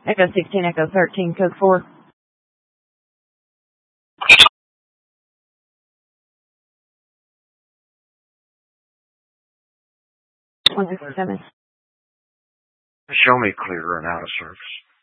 Echo 16, Echo 13, code 4. 167. Show me clear and out of service.